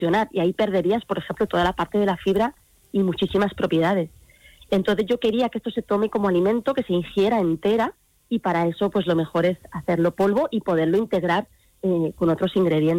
funcionar, y ahí perderías, por ejemplo, toda la parte de la fibra y muchísimas propiedades. Entonces yo quería que esto se tome como alimento, que se ingiera entera, y para eso pues lo mejor es hacerlo polvo y poderlo integrar con otros ingredientes.